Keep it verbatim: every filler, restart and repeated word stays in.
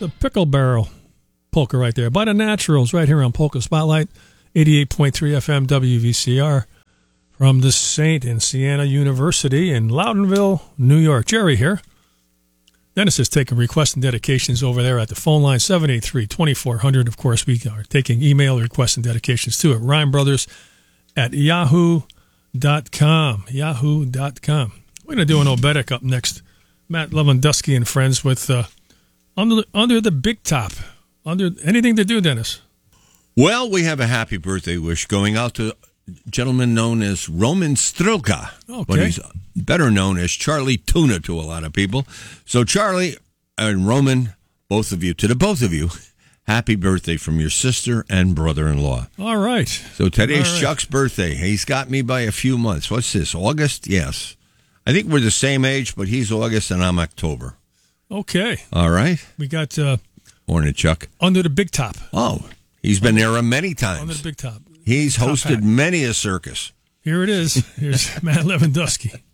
the Pickle Barrel polka right there by the Naturals right here on Polka Spotlight, eighty-eight point three F M W V C R from the Saint and Siena University in Loudonville, New York. Jerry here. Dennis is taking requests and dedications over there at the phone line, seven eight three, two four zero zero. Of course, we are taking email requests and dedications too at Rhyme Brothers at yahoo dot com. yahoo dot com. We're going to do an Obedic up next. Matt Lewandowski and friends with uh, Under the, Under the Big Top. Under anything to do, Dennis? Well, we have a happy birthday wish going out to a gentleman known as Roman Strelka. Okay. But he's better known as Charlie Tuna to a lot of people. So Charlie and Roman, both of you, to the both of you, happy birthday from your sister and brother-in-law. All right. So today's All right. Chuck's birthday. He's got me by a few months. What's this, August? Yes. I think we're the same age, but he's August and I'm October. Okay. All right. We got uh, Morning, Chuck. Under the Big Top. Oh, he's been there many times. Under the Big Top. He's Top hosted hat. many a circus. Here it is. Here's Matt Lewandowski.